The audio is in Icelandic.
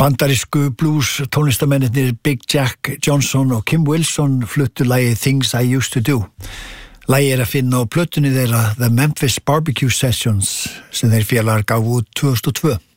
Bandarísku blues tónlistamennirnir Big Jack Johnson og Kim Wilson fluttu lagið Things I Used to Do. Lagið að finna á plötunni þeirra The Memphis Barbecue Sessions sem þeir félagar gáfu út 2002.